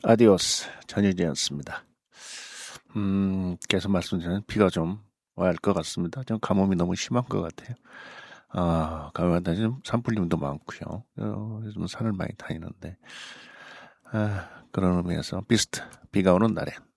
아디오스 전유진이었습니다. 계속 말씀드리는 비가 좀 와야 할 것 같습니다. 좀 가뭄이 너무 심한 것 같아요. 가을마다 좀 산불림도 많고요. 요즘 산을 많이 다니는데 그런 의미에서 비스트 비가 오는 날에